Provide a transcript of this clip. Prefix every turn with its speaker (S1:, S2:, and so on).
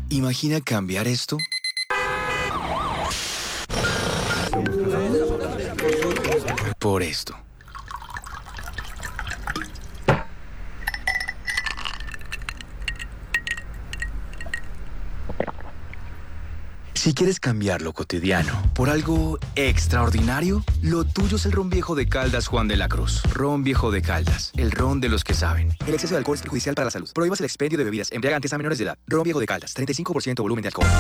S1: Imagina cambiar esto por esto. Si quieres cambiar lo cotidiano por algo extraordinario, lo tuyo es el ron viejo de Caldas Juan de la Cruz. Ron viejo de Caldas, el ron de los que saben. El exceso de alcohol es perjudicial para la salud. Prohíbas el expendio de bebidas embriagantes a menores de edad. Ron viejo de Caldas, 35% volumen de alcohol.